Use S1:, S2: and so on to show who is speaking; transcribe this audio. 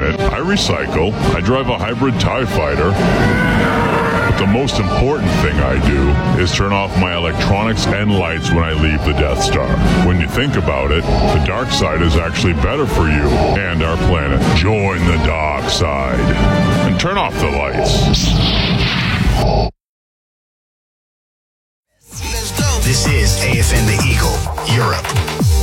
S1: planet. I recycle. I drive a hybrid TIE fighter. But the most important thing I do is turn off my electronics and lights when I leave the Death Star. When you think about it, the dark side is actually better for you and our planet. Join the dark side and turn off the lights.
S2: This is AFN The Eagle, Europe.